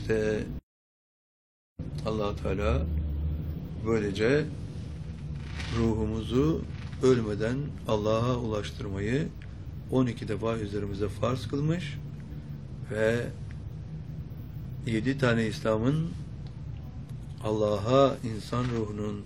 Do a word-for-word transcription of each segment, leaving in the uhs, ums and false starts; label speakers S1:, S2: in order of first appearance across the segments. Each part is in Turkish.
S1: İşte Allah Teala böylece ruhumuzu ölmeden Allah'a ulaştırmayı on iki defa üzerimize farz kılmış ve yedi tane İslam'ın Allah'a insan ruhunun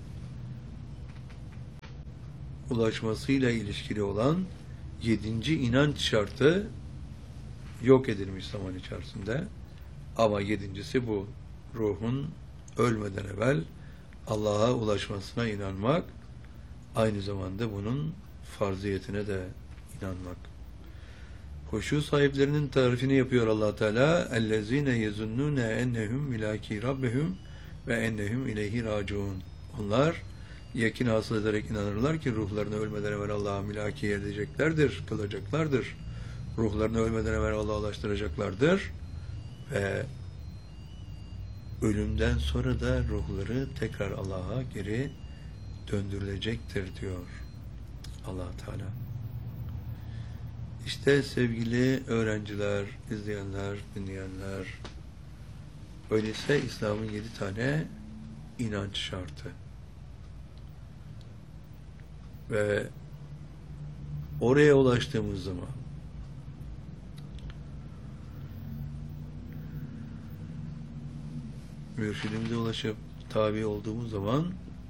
S1: ulaşmasıyla ilişkili olan yedinci inanç şartı yok edilmiş zaman içerisinde. Ama yedincisi bu. Ruhun ölmeden evvel Allah'a ulaşmasına inanmak, aynı zamanda bunun farziyetine de inanmak. Huşu sahiplerinin tarifini yapıyor Allah Teala. اَلَّذ۪ينَ يَزُنُّونَ اَنَّهُمْ مِلَاكِي رَبِّهُمْ وَاَنَّهُمْ اِلَيْهِ رَاجُونَ. Onlar yakin hasıl ederek inanırlar ki ruhlarını ölmeden evvel Allah'a mülaki edeceklerdir, kılacaklardır. Ruhlarını ölmeden evvel Allah'a ulaştıracaklardır ve ölümden sonra da ruhları tekrar Allah'a geri döndürülecektir diyor Allah Teala. İşte sevgili öğrenciler, izleyenler, dinleyenler, öyleyse İslam'ın yedi tane inanç şartı. Ve oraya ulaştığımız zaman mürşidimize ulaşıp tabi olduğumuz zaman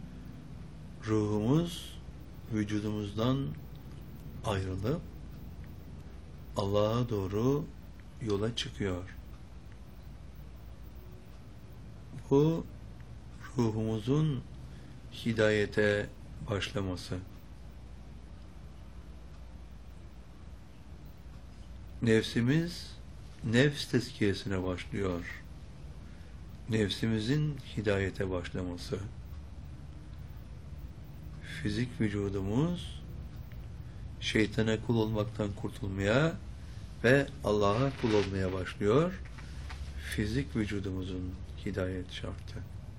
S1: ruhumuz vücudumuzdan ayrılıp Allah'a doğru yola çıkıyor. Bu ruhumuzun hidayete başlaması. Nefsimiz nefs tezkiyesine başlıyor. Nefsimizin hidayete başlaması. Fizik vücudumuz şeytana kul olmaktan kurtulmaya ve Allah'a kul olmaya başlıyor. Fizik vücudumuzun hidayet şartı.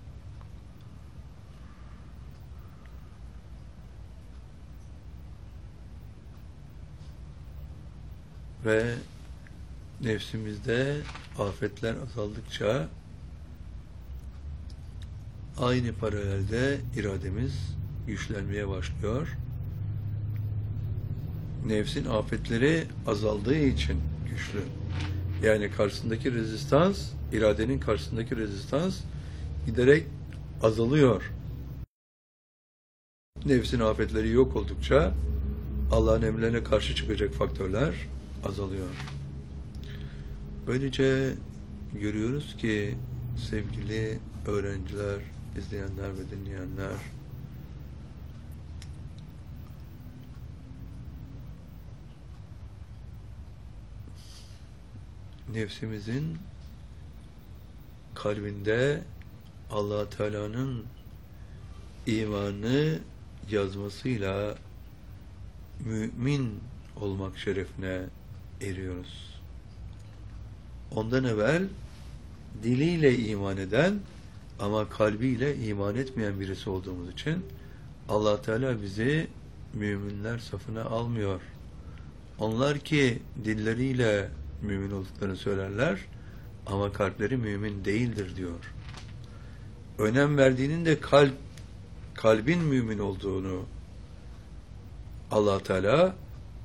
S1: Ve nefsimizde afetler azaldıkça aynı paralelde irademiz güçlenmeye başlıyor. Nefsin afetleri azaldığı için güçlü. Yani karşısındaki rezistans, iradenin karşısındaki rezistans giderek azalıyor. Nefsin afetleri yok oldukça Allah'ın emirlerine karşı çıkacak faktörler azalıyor. Böylece görüyoruz ki sevgili öğrenciler, izleyenler ve dinleyenler, nefsimizin kalbinde Allah Teala'nın imanı yazmasıyla mümin olmak şerefine eriyoruz. Ondan evvel diliyle iman eden ama kalbiyle iman etmeyen birisi olduğumuz için Allah Teala bizi müminler safına almıyor. Onlar ki dilleriyle mümin olduklarını söylerler ama kalpleri mümin değildir diyor. Önem verdiğinin de kalp kalbin mümin olduğunu Allah Teala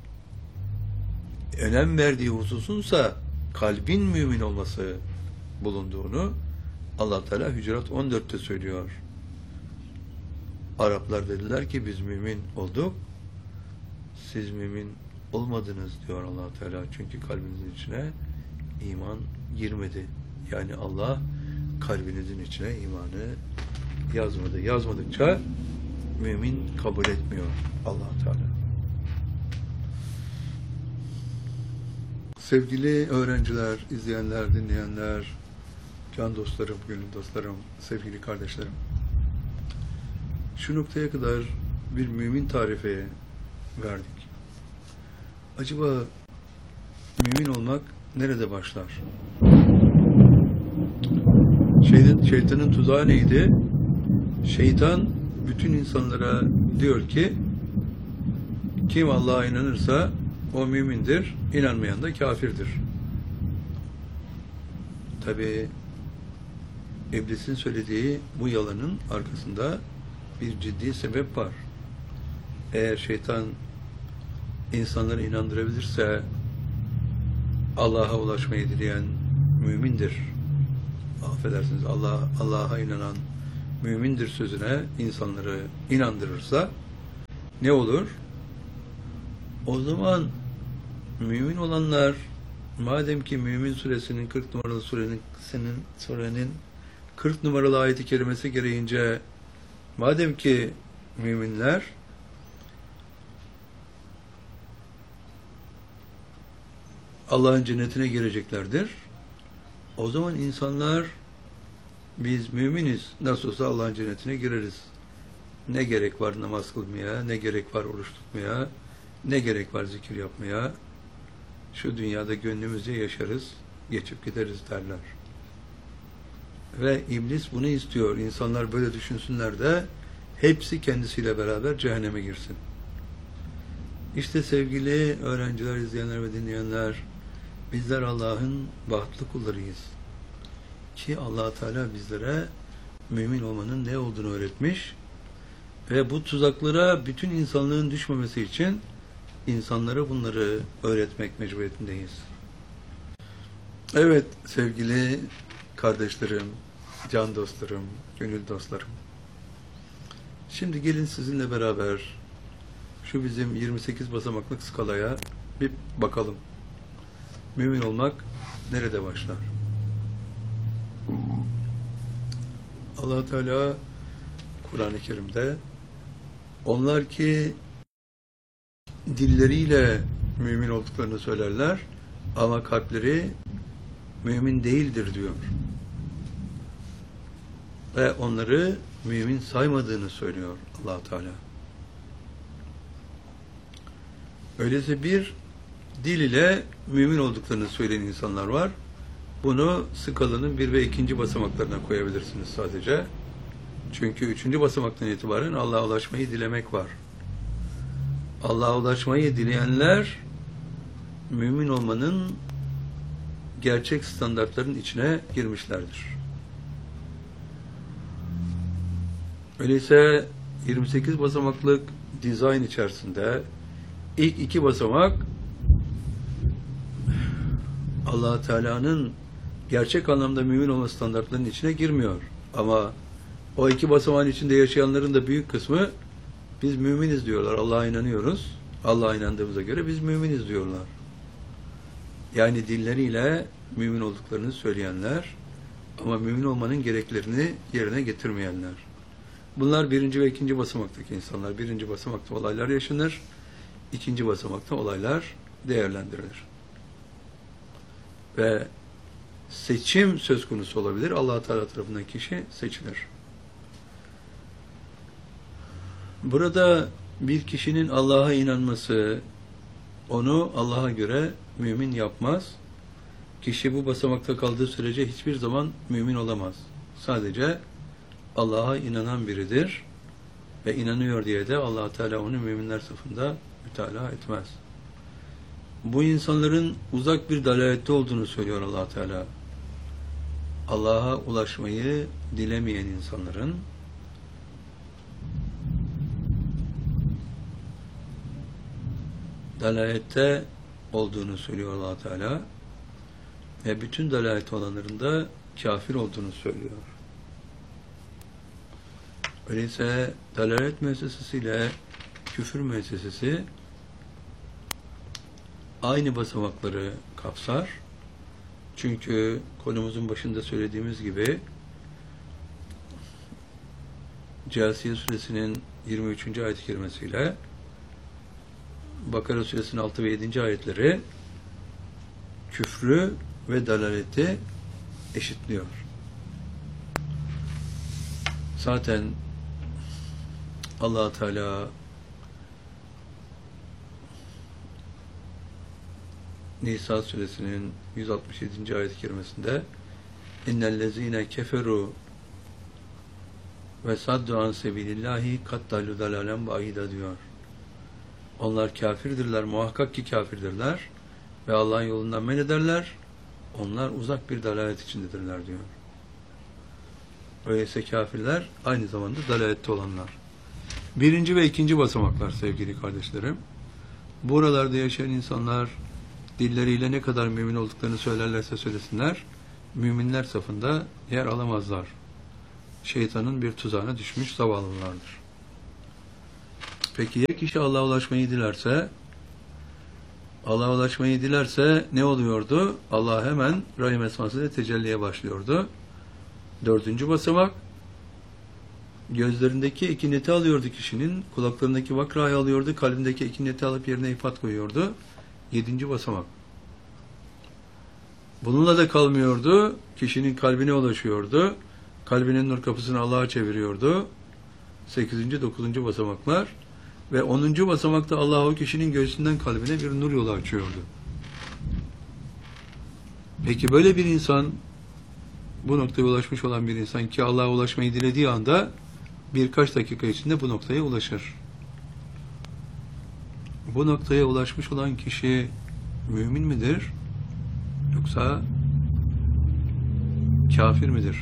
S1: önem verdiği hususunsa kalbin mümin olması bulunduğunu Allah Teala Hücurat on dörtte söylüyor. Araplar dediler ki biz mümin olduk, siz mümin olmadınız diyor Allah Teala. Çünkü kalbinizin içine iman girmedi. Yani Allah kalbinizin içine imanı yazmadı. Yazmadıkça mümin kabul etmiyor Allah Teala. Sevgili öğrenciler, izleyenler, dinleyenler, can dostlarım, gönül dostlarım, sevgili kardeşlerim. Şu noktaya kadar bir mümin tarifi verdik. Acaba mümin olmak nerede başlar? Şeytan, şeytanın tuzağı neydi? Şeytan bütün insanlara diyor ki kim Allah'a inanırsa o mümindir, inanmayan da kafirdir. Tabi İblisin söylediği bu yalanın arkasında bir ciddi sebep var. Eğer şeytan insanları inandırabilirse Allah'a ulaşmayı dileyen mümindir. Affedersiniz, Allah Allah'a inanan mümindir sözüne insanları inandırırsa ne olur? O zaman mümin olanlar, madem ki Mümin suresinin kırk numaralı surenin senin surenin kırk numaralı ayeti kerimesi gereğince, madem ki müminler Allah'ın cennetine gireceklerdir, o zaman insanlar, biz müminiz, nasıl olsa Allah'ın cennetine gireriz. Ne gerek var namaz kılmaya, ne gerek var oruç tutmaya, ne gerek var zikir yapmaya, şu dünyada gönlümüzce yaşarız, geçip gideriz derler. Ve iblis bunu istiyor. İnsanlar böyle düşünsünler de hepsi kendisiyle beraber cehenneme girsin. İşte sevgili öğrenciler, izleyenler ve dinleyenler, bizler Allah'ın bahtlı kullarıyız. Ki Allah Teala bizlere mümin olmanın ne olduğunu öğretmiş ve bu tuzaklara bütün insanlığın düşmemesi için insanlara bunları öğretmek mecburiyetindeyiz. Evet sevgili kardeşlerim, can dostlarım, gönül dostlarım. Şimdi gelin sizinle beraber şu bizim yirmi sekiz basamaklık skalaya bir bakalım. Mümin olmak nerede başlar? Allah Teala Kur'an-ı Kerim'de onlar ki dilleriyle mümin olduklarını söylerler ama kalpleri mümin değildir diyor. Ve onları mümin saymadığını söylüyor Allah Teala. Öyleyse bir dil ile mümin olduklarını söyleyen insanlar var. Bunu skalanın bir ve ikinci basamaklarına koyabilirsiniz sadece. Çünkü üçüncü basamaktan itibaren Allah'a ulaşmayı dilemek var. Allah'a ulaşmayı dileyenler mümin olmanın gerçek standartların içine girmişlerdir. Öyleyse yirmi sekiz basamaklık dizayn içerisinde ilk iki basamak Allah Teala'nın gerçek anlamda mümin olma standartlarının içine girmiyor. Ama o iki basamağın içinde yaşayanların da büyük kısmı biz müminiz diyorlar. Allah'a inanıyoruz. Allah'a inandığımıza göre biz müminiz diyorlar. Yani dilleriyle mümin olduklarını söyleyenler ama mümin olmanın gereklerini yerine getirmeyenler. Bunlar birinci ve ikinci basamaktaki insanlar. Birinci basamakta olaylar yaşanır. İkinci basamakta olaylar değerlendirilir. Ve seçim söz konusu olabilir. Allah Teala tarafından kişi seçilir. Burada bir kişinin Allah'a inanması onu Allah'a göre mümin yapmaz. Kişi bu basamakta kaldığı sürece hiçbir zaman mümin olamaz. Sadece Allah'a inanan biridir ve inanıyor diye de Allah Teala onu müminler safında mütalaa etmez. Bu insanların uzak bir dalalette olduğunu söylüyor Allah Teala. Allah'a ulaşmayı dilemeyen insanların dalalette olduğunu söylüyor Allah Teala ve bütün dalalet olanların da kafir olduğunu söylüyor. Öyleyse dalalet müessesesiyle küfür müessesesi aynı basamakları kapsar. Çünkü konumuzun başında söylediğimiz gibi Câsiye suresinin yirmi üçüncü ayet-i kerimesiyle Bakara suresinin altı ve yedinci ayetleri küfrü ve dalaleti eşitliyor. Zaten Allah Teala Nisa suresinin yüz altmış yedinci ayet-i kerimesinde innellezîne keferu ve saddu an sebilillahi kaddallu dalalen ba'ida diyor. Onlar kafirdirler, muhakkak ki kafirdirler ve Allah'ın yolundan men ederler. Onlar uzak bir dalalet içindedirler diyor. Öyleyse kafirler aynı zamanda dalalette olanlar. Birinci ve ikinci basamaklar sevgili kardeşlerim. Buralarda yaşayan insanlar dilleriyle ne kadar mümin olduklarını söylerlerse söylesinler, müminler safında yer alamazlar. Şeytanın bir tuzağına düşmüş zavallılardır. Peki ya kişi Allah'a ulaşmayı dilerse, Allah'a ulaşmayı dilerse ne oluyordu? Allah hemen Rahim esmasıyla tecelliye başlıyordu. Dördüncü basamak, gözlerindeki ikineti alıyordu kişinin, kulaklarındaki vakrayı alıyordu, kalbindeki ikineti alıp yerine ifat koyuyordu. Yedinci basamak. Bununla da kalmıyordu, kişinin kalbine ulaşıyordu, kalbinin nur kapısını Allah'a çeviriyordu. Sekizinci, dokuzuncu basamaklar ve onuncu basamakta Allah o kişinin göğsünden kalbine bir nur yolu açıyordu. Peki böyle bir insan, bu noktaya ulaşmış olan bir insan ki Allah'a ulaşmayı dilediği anda birkaç dakika içinde bu noktaya ulaşır. Bu noktaya ulaşmış olan kişi mümin midir? Yoksa kafir midir?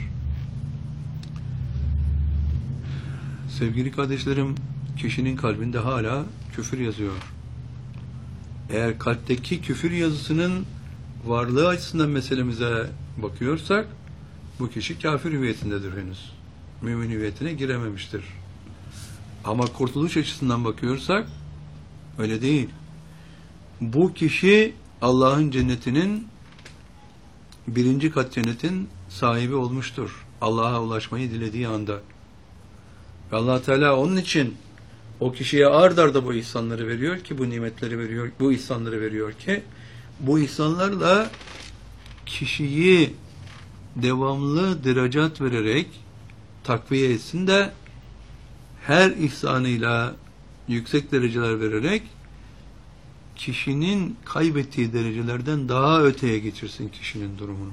S1: Sevgili kardeşlerim, kişinin kalbinde hala küfür yazıyor. Eğer kalpteki küfür yazısının varlığı açısından meselemize bakıyorsak, bu kişi kafir hüviyetindedir henüz. Mümin hüviyetine girememiştir. Ama kurtuluş açısından bakıyorsak, öyle değil. Bu kişi Allah'ın cennetinin, birinci kat cennetin sahibi olmuştur. Allah'a ulaşmayı dilediği anda. Ve Allah Teala onun için o kişiye ard arda bu ihsanları veriyor ki, bu nimetleri veriyor, bu ihsanları veriyor ki, bu ihsanlarla kişiyi devamlı derecat vererek takviye etsin de her ihsanıyla yüksek dereceler vererek kişinin kaybettiği derecelerden daha öteye geçirsin kişinin durumunu.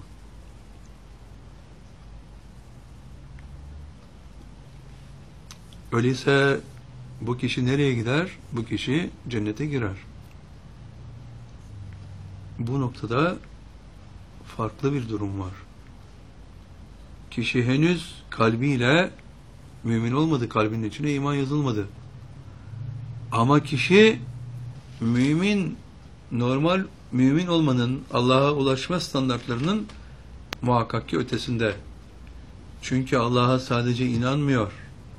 S1: Öyleyse bu kişi nereye gider? Bu kişi cennete girer. Bu noktada farklı bir durum var. Kişi henüz kalbiyle mümin olmadı, kalbinin içine iman yazılmadı. Ama kişi mümin, normal mümin olmanın, Allah'a ulaşma standartlarının muhakkak ki ötesinde. Çünkü Allah'a sadece inanmıyor.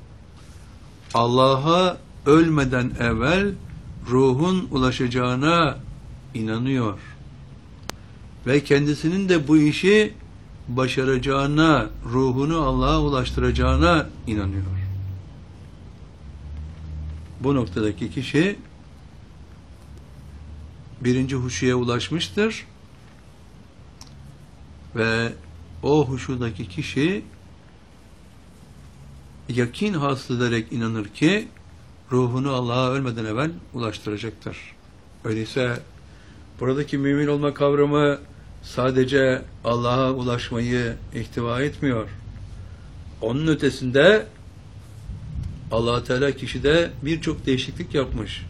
S1: Allah'a ölmeden evvel ruhun ulaşacağına inanıyor. Ve kendisinin de bu işi başaracağına, ruhunu Allah'a ulaştıracağına inanıyor. Bu noktadaki kişi birinci huşuya ulaşmıştır ve o huşudaki kişi yakin hasıl ederek inanır ki ruhunu Allah'a ölmeden evvel ulaştıracaktır. Öyleyse buradaki mümin olma kavramı sadece Allah'a ulaşmayı ihtiva etmiyor. Onun ötesinde Allah Teala kişide birçok değişiklik yapmış.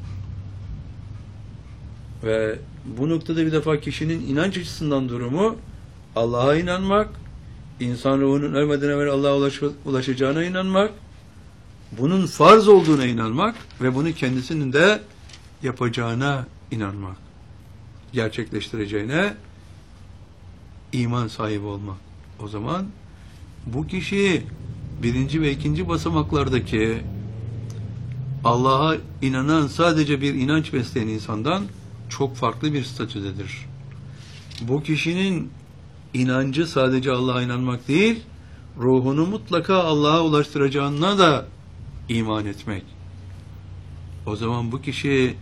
S1: Ve bu noktada bir defa kişinin inanç açısından durumu Allah'a inanmak, insan ruhunun ölmeden evvel Allah'a ulaşacağına inanmak, bunun farz olduğuna inanmak ve bunu kendisinin de yapacağına inanmak, gerçekleştireceğine iman sahibi olmak. O zaman bu kişi birinci ve ikinci basamaklardaki Allah'a inanan sadece bir inanç besleyen insandan çok farklı bir statüdedir. Bu kişinin inancı sadece Allah'a inanmak değil, ruhunu mutlaka Allah'a ulaştıracağına da iman etmek. O zaman bu kişi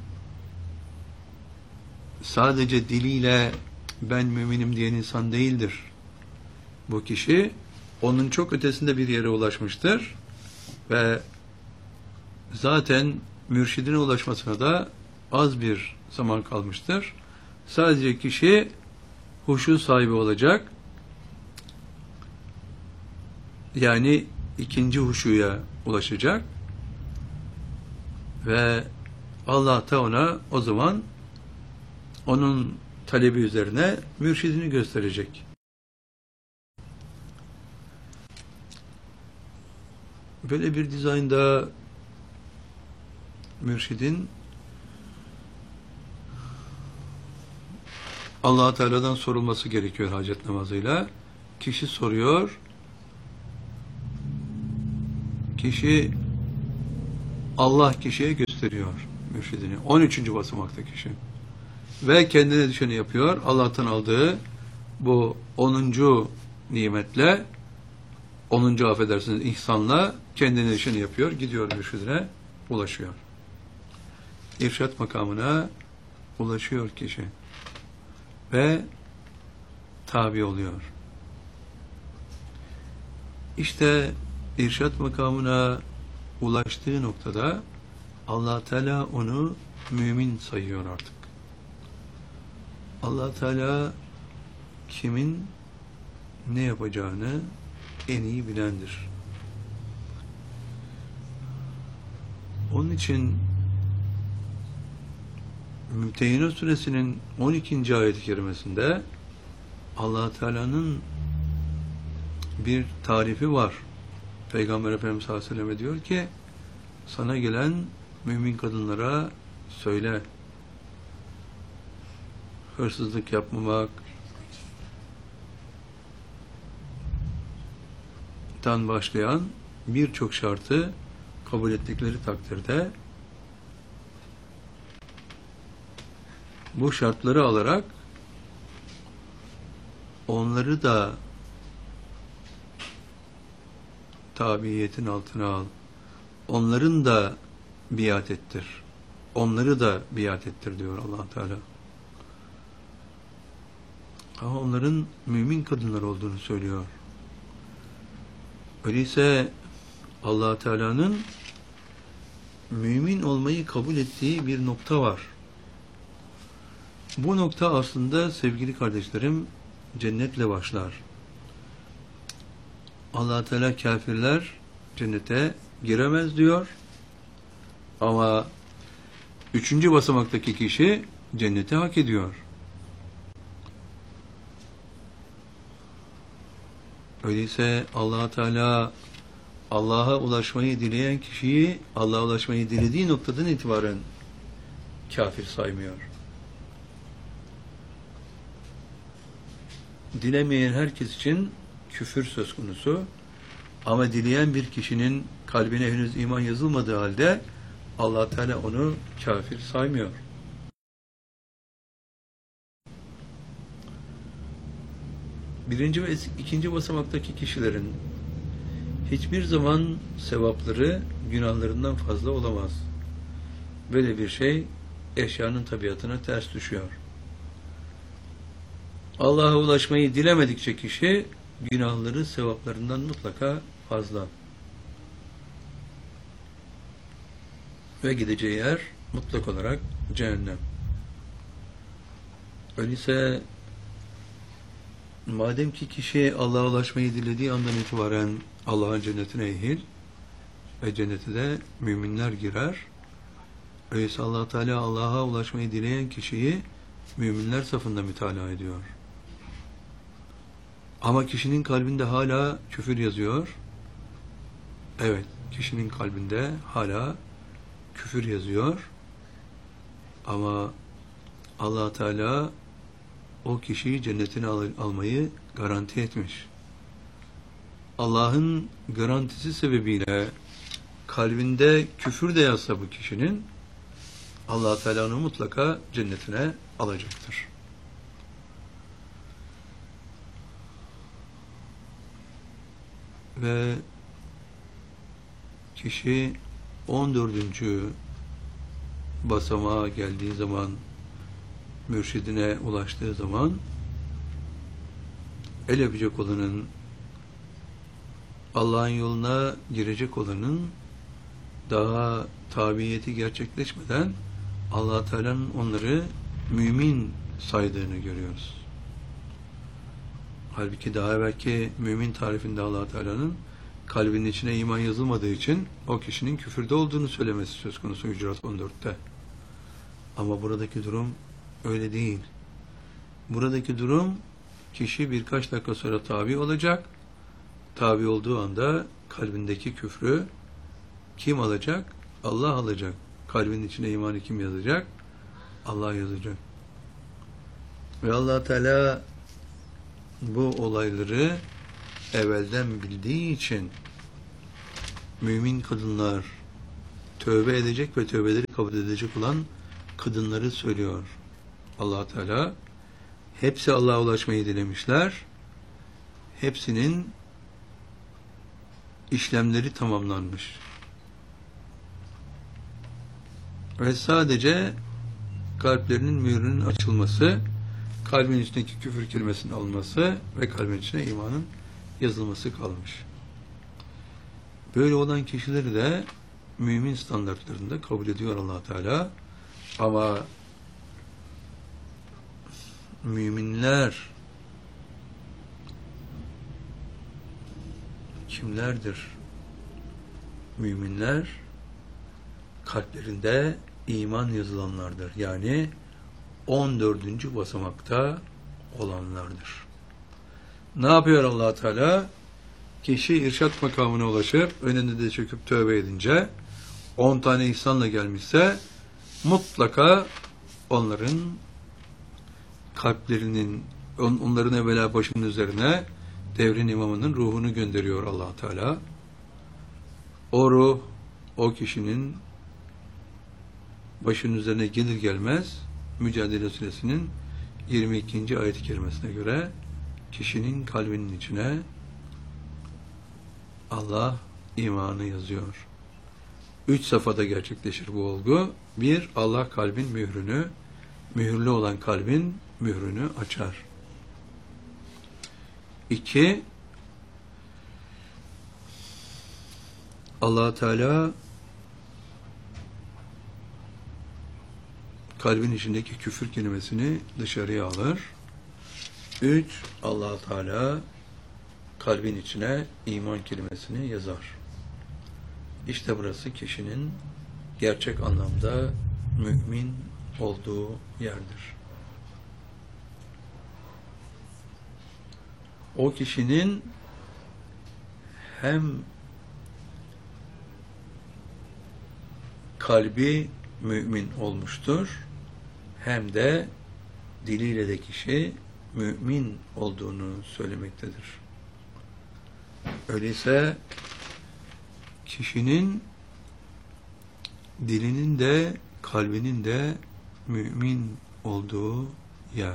S1: sadece diliyle ben müminim diyen insan değildir. Bu kişi onun çok ötesinde bir yere ulaşmıştır ve zaten mürşidine ulaşmasına da az bir zaman kalmıştır. Sadece kişi huşu sahibi olacak. Yani ikinci huşuya ulaşacak ve Allah da ona o zaman onun talebi üzerine mürşidini gösterecek. Böyle bir dizaynda mürşidin Allah Teala'dan sorulması gerekiyor hacet namazıyla. Kişi soruyor. Kişi Allah kişiye gösteriyor mürşidini. on üçüncü basamakta kişi. Ve kendine düşeni yapıyor. Allah'tan aldığı bu onuncu nimetle, onuncu affedersiniz ihsanla kendine düşeni yapıyor. Gidiyor mürşidine, ulaşıyor. İrşad makamına ulaşıyor kişi. Ve tabi oluyor. İşte irşad makamına ulaştığı noktada Allah Teala onu mümin sayıyor artık. Allah Teala kimin ne yapacağını en iyi bilendir. Onun için Mümtehine Suresinin on ikinci ayet-i kerimesinde Allah Teala'nın bir tarifi var. Peygamber Efendimiz sallallahu aleyhi ve sellem diyor ki, sana gelen mümin kadınlara söyle, hırsızlık yapmamak, tan başlayan birçok şartı kabul ettikleri takdirde bu şartları alarak onları da tabiiyetin altına al. Onların da biat ettir. Onları da biat ettir diyor Allah Teala. Ama onların mümin kadınlar olduğunu söylüyor. Öyleyse Allah Teala'nın mümin olmayı kabul ettiği bir nokta var. Bu nokta aslında sevgili kardeşlerim cennetle başlar. Allah Teala kafirler cennete giremez diyor. Ama üçüncü basamaktaki kişi cenneti hak ediyor. Öyleyse Allah Teala Allah'a ulaşmayı dileyen kişiyi Allah'a ulaşmayı dilediği noktadan itibaren kafir saymıyor. Dilemeyen herkes için küfür söz konusu. Ama dileyen bir kişinin kalbine henüz iman yazılmadığı halde Allah Teala onu kafir saymıyor. Birinci ve ikinci basamaktaki kişilerin hiçbir zaman sevapları günahlarından fazla olamaz. Böyle bir şey eşyanın tabiatına ters düşüyor. Allah'a ulaşmayı dilemedikçe kişi günahları sevaplarından mutlaka fazla. Ve gideceği yer mutlak olarak cehennem. Öyleyse madem ki kişi Allah'a ulaşmayı dilediği andan itibaren Allah'ın cennetine ehil ve cennete de müminler girer. Öyleyse Allah Teala Allah'a ulaşmayı dileyen kişiyi müminler safında mütalaa ediyor. Ama kişinin kalbinde hala küfür yazıyor. Evet, kişinin kalbinde hala küfür yazıyor. Ama Allah Teala o kişiyi cennetine al almayı garanti etmiş. Allah'ın garantisi sebebiyle kalbinde küfür de yazsa bu kişinin Allah Teala onu mutlaka cennetine alacaktır. Ve kişi on dördüncü basamağa geldiği zaman, mürşidine ulaştığı zaman el öpecek olanın, Allah'ın yoluna girecek olanın daha tabiyeti gerçekleşmeden Allah Teala'nın onları mümin saydığını görüyoruz. Halbuki daha evvelki mümin tarifinde Allah Teala'nın kalbinin içine iman yazılmadığı için o kişinin küfürde olduğunu söylemesi söz konusu Hucurat on dörtte. Ama buradaki durum öyle değil. Buradaki durum kişi birkaç dakika sonra tabi olacak. Tabi olduğu anda kalbindeki küfrü kim alacak? Allah alacak. Kalbin içine imanı kim yazacak? Allah yazacak. Ve Allah Teala bu olayları evvelden bildiği için mümin kadınlar, tövbe edecek ve tövbeleri kabul edecek olan kadınları söylüyor. Allah Teala hepsi Allah'a ulaşmayı dilemişler. Hepsinin işlemleri tamamlanmış. Ve sadece kalplerinin mührünün açılması, kalbin içindeki küfür kelimesinin alınması ve kalbin içine imanın yazılması kalmış. Böyle olan kişileri de mümin standartlarında kabul ediyor Allah Teala. Ama müminler kimlerdir? Müminler kalplerinde iman yazılanlardır. Yani on dördüncü basamakta olanlardır. Ne yapıyor Allah Teala? Kişi irşat makamına ulaşıp önünde de çöküp tövbe edince on tane ihsanla gelmişse mutlaka onların kalplerinin, on, onların evvela başının üzerine devrin imamının ruhunu gönderiyor Allah Teala. O ruh o kişinin başının üzerine gelir gelmez Mücadele Suresinin yirmi ikinci ayet-i kerimesine göre kişinin kalbinin içine Allah imanı yazıyor. Üç safhada gerçekleşir bu olgu. Bir, Allah kalbin mührünü, mühürlü olan kalbin mührünü açar. İki, Allah Teala kalbin içindeki küfür kelimesini dışarıya alır. Üç, Allah Teala kalbin içine iman kelimesini yazar. İşte burası kişinin gerçek anlamda mümin olduğu yerdir. O kişinin hem kalbi mümin olmuştur, hem de diliyle de kişi mümin olduğunu söylemektedir. Öyleyse kişinin dilinin de kalbinin de mümin olduğu yer.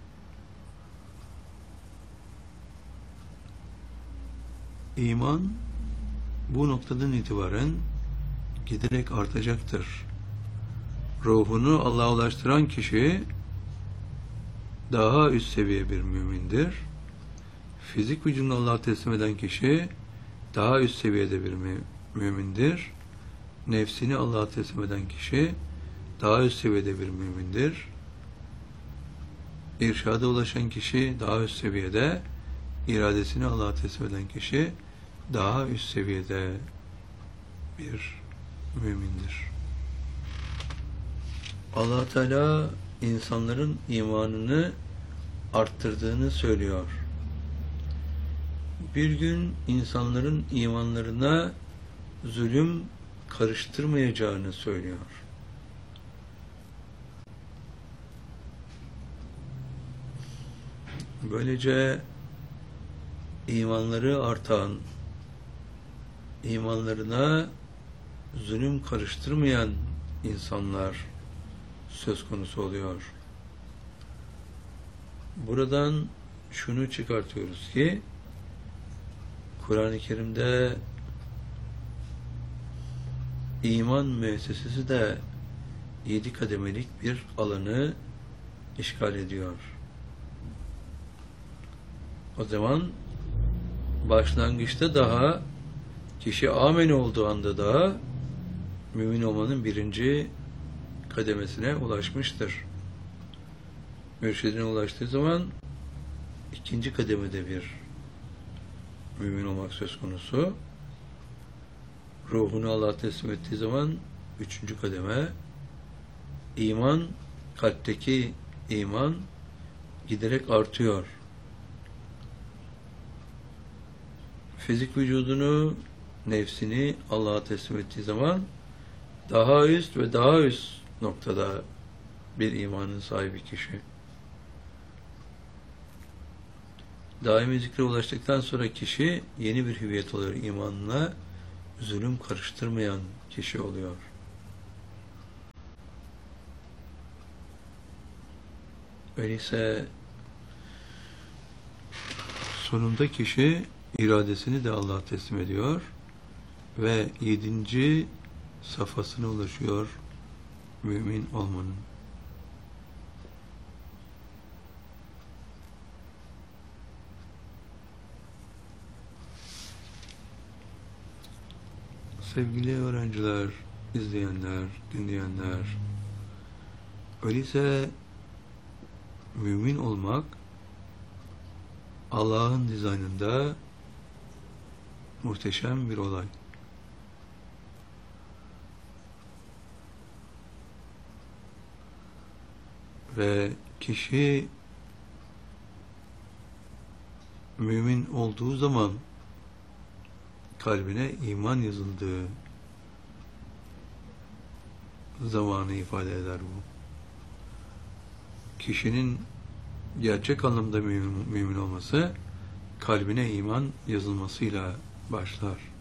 S1: İman bu noktadan itibaren giderek artacaktır. Ruhunu Allah'a ulaştıran kişi daha üst seviye bir mümindir. Fizik vücudunu Allah'a teslim eden kişi daha üst seviyede bir mü mümindir. Nefsini Allah'a teslim eden kişi daha üst seviyede bir mümindir. İrşada ulaşan kişi daha üst seviyede, iradesini Allah'a teslim eden kişi daha üst seviyede bir mümindir. Allah Teala insanların imanını arttırdığını söylüyor. Bir gün insanların imanlarına zulüm karıştırmayacağını söylüyor. Böylece imanları artan, imanlarına zulüm karıştırmayan insanlar söz konusu oluyor. Buradan şunu çıkartıyoruz ki Kur'an-ı Kerim'de iman müessesesi de yedi kademelik bir alanı işgal ediyor. O zaman başlangıçta daha kişi amen olduğu anda da mümin olmanın birinci kademesine ulaşmıştır. Mürşidine ulaştığı zaman ikinci kademede bir mümin olmak söz konusu. Ruhunu Allah'a teslim ettiği zaman üçüncü kademe. İman, kalpteki iman giderek artıyor. Fizik vücudunu nefsini Allah'a teslim ettiği zaman daha üst ve daha üst noktada bir imanın sahibi kişi. Daimi zikre ulaştıktan sonra kişi yeni bir hüviyet oluyor. İmanına zulüm karıştırmayan kişi oluyor. Öyleyse sonunda kişi iradesini de Allah'a teslim ediyor ve yedinci safhasına ulaşıyor mümin olmanın. Sevgili öğrenciler, izleyenler, dinleyenler, öyleyse mümin olmak Allah'ın dizaynında muhteşem bir olay. Ve kişi mümin olduğu zaman kalbine iman yazıldığı zamanı ifade eder bu. Kişinin gerçek anlamda mümin, mümin olması kalbine iman yazılmasıyla başlar.